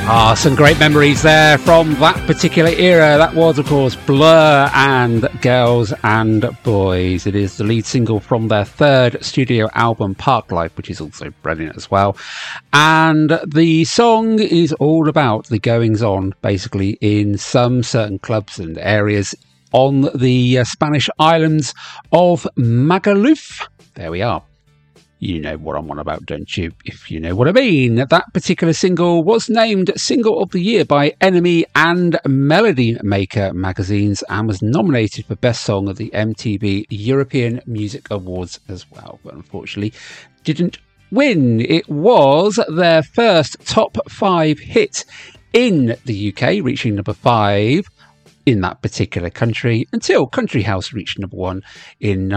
Some great memories there from that particular era. That was, of course, Blur and Girls and Boys. It is the lead single from their third studio album, Parklife, which is also brilliant as well. And the song is all about the goings-on, basically, in some certain clubs and areas on the Spanish islands of Magaluf. There we are. You know what I'm on about, don't you? If you know what I mean. That particular single was named Single of the Year by NME and Melody Maker magazines and was nominated for Best Song at the MTV European Music Awards as well, but unfortunately didn't win. It was their first top 5 hit in the UK, reaching number 5 in that particular country until Country House reached number 1 in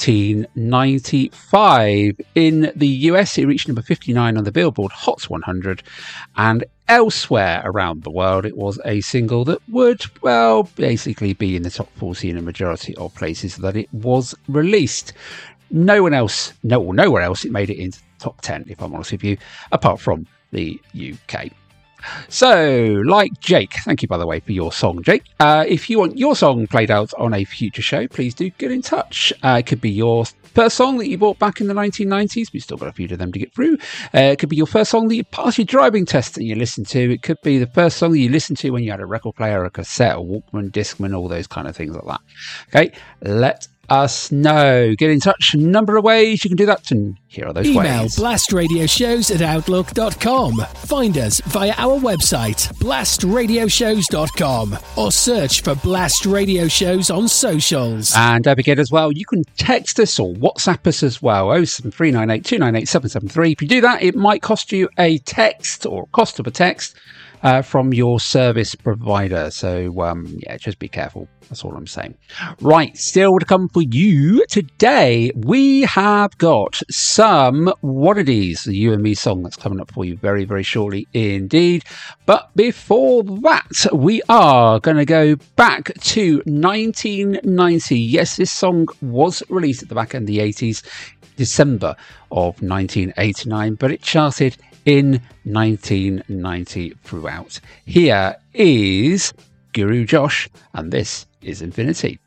1995. In the US, it reached number 59 on the Billboard Hot 100, and elsewhere around the world, it was a single that would, well, basically be in the top 40 in a majority of places that it was released. Nowhere else it made it into the top 10, if I'm honest with you, apart from the UK. So, like Jake, thank you, by the way, for your song, Jake. If you want your song played out on a future show, please do get in touch. It could be your first song that you bought back in the 1990s. We've still got a few of them to get through. It could be your first song that you passed your driving test and you listened to. It could be the first song that you listened to when you had a record player, a cassette, a Walkman, Discman, all those kind of things like that. Okay, let us know. Get in touch. Number of ways you can do that, and here are those ways. Email blastradioshows@outlook.com. Find us via our website blastradioshows.com or search for Blast Radio Shows on socials. And don't forget as well, you can text us or WhatsApp us as well, 07398 298 773. If you do that, it might cost you a text or cost of a text from your service provider. So, yeah, just be careful. That's all I'm saying. Right, still to come for you today, we have got some What It Is, the You and Me song that's coming up for you very, very shortly indeed. But before that, we are going to go back to 1990. Yes, this song was released at the back end of the 80s, December of 1989, but it charted in 1990 throughout. Here is Guru Josh, and this is Infinity.